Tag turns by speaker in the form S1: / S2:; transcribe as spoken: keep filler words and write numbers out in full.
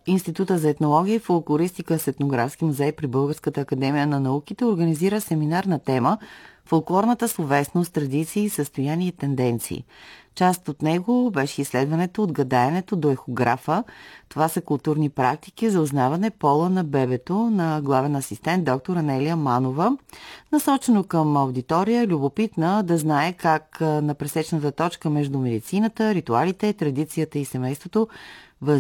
S1: Института за етнология и фолклористика с етнографски музей при Българската академия на науките организира семинар на тема «Фолклорната словесност, традиции, състояния и тенденции». Част от него беше изследването от гадаенето до ехографа. Това са културни практики за узнаване пола на бебето на главен асистент доктор Анелия Манова, насочено към аудитория, любопитна да знае как на пресечната точка между медицината, ритуалите, традицията и семейството